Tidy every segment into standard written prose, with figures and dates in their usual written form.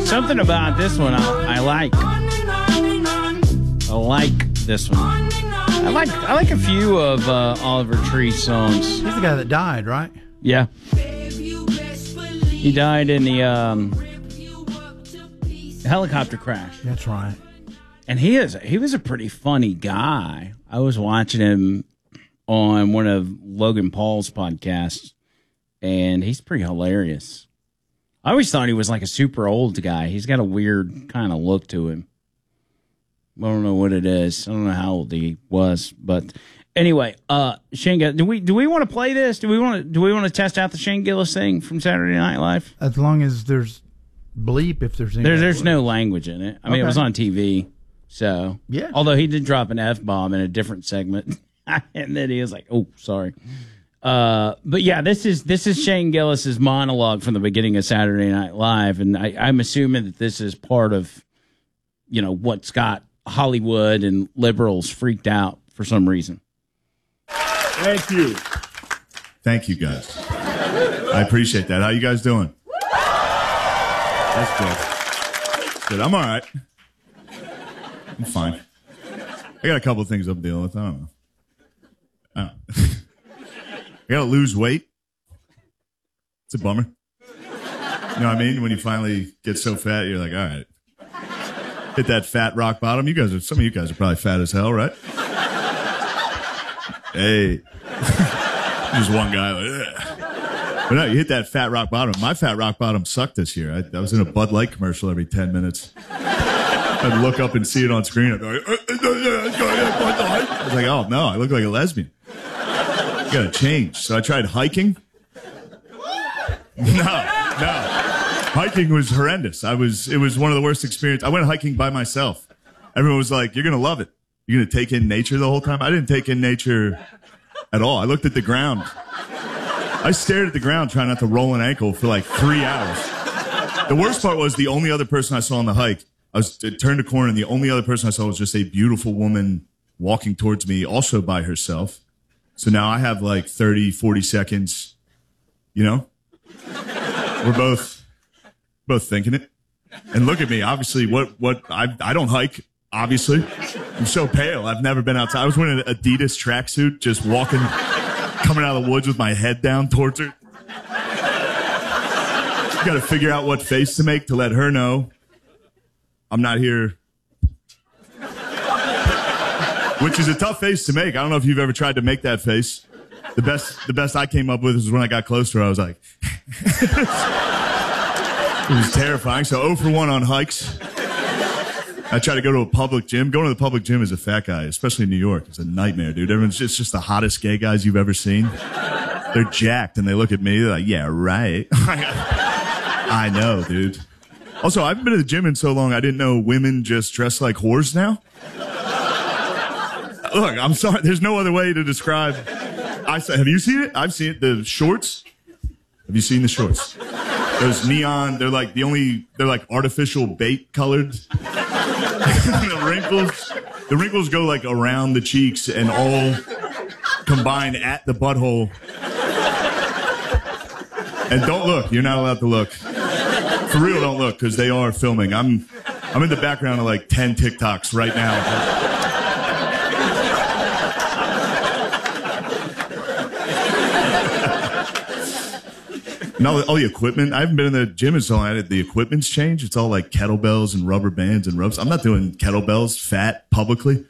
Something about this one I like. I like this one. I like a few of Oliver Tree's songs. He's the guy that died, right? Yeah. He died in the helicopter crash. That's right. And he was a pretty funny guy. I was watching him on one of Logan Paul's podcasts, and he's pretty hilarious. I always thought he was like a super old guy. He's got a weird kind of look to him. I don't know what it is. I don't know how old he was, but anyway, Shane Gillis, do we want to play this? Do we want to test out the Shane Gillis thing from Saturday Night Live? As long as there's bleep, if there's any. There's no language in it. I mean, It was on TV, so yeah. Although he did drop an F-bomb in a different segment, and then he was like, "Oh, sorry." But yeah, this is Shane Gillis's monologue from the beginning of Saturday Night Live, and I'm assuming that this is part of, what's got Hollywood and liberals freaked out for some reason. Thank you, guys. I appreciate that. How you guys doing? That's good. I'm all right. I'm fine. I got a couple of things I'm dealing with. I don't know. I gotta lose weight. It's a bummer. You know what I mean? When you finally get so fat, you're like, all right. Hit that fat rock bottom. Some of you guys are probably fat as hell, right? Hey. Just one guy. Like, ugh. But no, you hit that fat rock bottom. My fat rock bottom sucked this year. I was in a Bud Light commercial every 10 minutes. I'd look up and see it on screen. I'd be like, I was like, oh, no, I look like a lesbian. You gotta change. So I tried hiking. No. Hiking was horrendous. It was one of the worst experiences. I went hiking by myself. Everyone was like, you're gonna love it. You're gonna take in nature the whole time. I didn't take in nature at all. I looked at the ground. I stared at the ground trying not to roll an ankle for like 3 hours. The worst part was the only other person I saw on the hike, I turned a corner and the only other person I saw was just a beautiful woman walking towards me, also by herself. So now I have like 30, 40 seconds, We're both thinking it. And look at me, obviously, I don't hike, obviously. I'm so pale. I've never been outside. I was wearing an Adidas tracksuit, just walking, coming out of the woods with my head down towards her. You got to figure out what face to make to let her know I'm not here. Which is a tough face to make. I don't know if you've ever tried to make that face. The best I came up with was when I got close to her. I was like, it was terrifying. So 0 for 1 on hikes. I try to go to a public gym. Going to the public gym as a fat guy, especially in New York, it's a nightmare, dude. It's just the hottest gay guys you've ever seen. They're jacked, and they look at me. They're like, yeah, right. I know, dude. Also, I haven't been to the gym in so long, I didn't know women just dress like whores now. Look, I'm sorry. There's no other way to describe. Have you seen it? I've seen it. The shorts. Have you seen the shorts? Those neon. They're like artificial bait colored. The wrinkles go like around the cheeks and all combine at the butthole. And don't look. You're not allowed to look. For real, don't look, because they are filming. I'm in the background of like 10 TikToks right now. And all the equipment, I haven't been in the gym in so long. The equipment's changed. It's all like kettlebells and rubber bands and ropes. I'm not doing kettlebells fat publicly.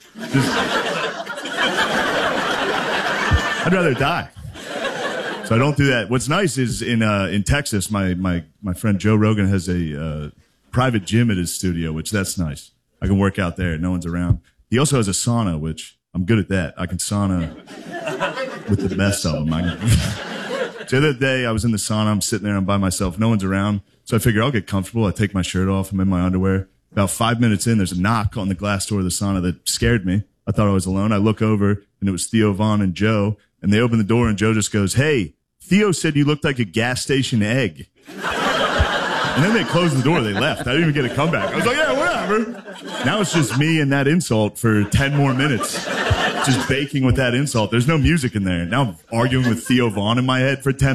I'd rather die. So I don't do that. What's nice is in Texas, my friend Joe Rogan has a private gym at his studio, which that's nice. I can work out there. No one's around. He also has a sauna, which I'm good at that. I can sauna with the best of them. The other day, I was in the sauna. I'm sitting there. I'm by myself. No one's around. So I figure I'll get comfortable. I take my shirt off. I'm in my underwear. About 5 minutes in, there's a knock on the glass door of the sauna that scared me. I thought I was alone. I look over, and it was Theo Von and Joe. And they open the door, and Joe just goes, "Hey, Theo said you looked like a gas station egg." And then they closed the door. They left. I didn't even get a comeback. I was like, yeah, whatever. Now it's just me and that insult for 10 more minutes. Just baking with that insult. There's no music in there. Now I'm arguing with Theo Von in my head for 10